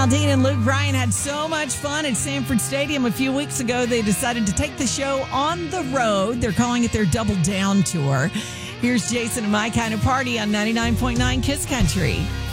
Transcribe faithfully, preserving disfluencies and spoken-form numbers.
Dean and Luke Bryan had so much fun at Sanford Stadium a few weeks ago. They decided to take the show on the road. They're calling it their Double Down Tour. Here's Jason and My Kind of Party on ninety-nine point nine Kiss Country.